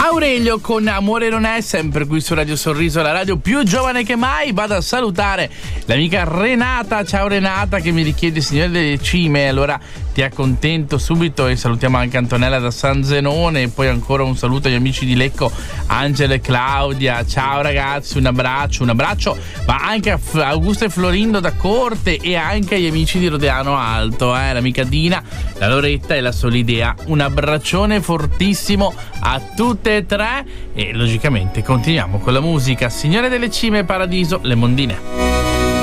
Aurelio con Amore non è, sempre qui su Radio Sorriso, la radio più giovane che mai. Vado a salutare l'amica Renata. Ciao Renata, che mi richiede Signore delle Cime. Allora ti accontento subito e salutiamo anche Antonella da San Zenone. E poi ancora un saluto agli amici di Lecco, Angela e Claudia. Ciao ragazzi, un abbraccio, ma anche a Augusto e Florindo da Corte e anche agli amici di Rodeano Alto, l'amica Dina, la Loretta e la Solidea. Un abbraccione fortissimo a tutte e tre e logicamente continuiamo con la musica. Signore delle Cime, Paradiso, Le Mondine.